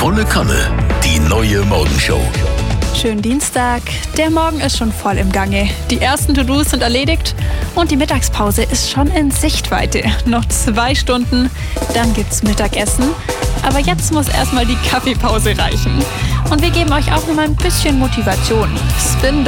Volle Kanne, die neue Morgenshow. Schönen Dienstag. Der Morgen ist schon voll im Gange. Die ersten To-Dos sind erledigt und die Mittagspause ist schon in Sichtweite. Noch 2 Stunden, dann gibt's Mittagessen. Aber jetzt muss erstmal die Kaffeepause reichen. Und wir geben euch auch noch mal ein bisschen Motivation. Spin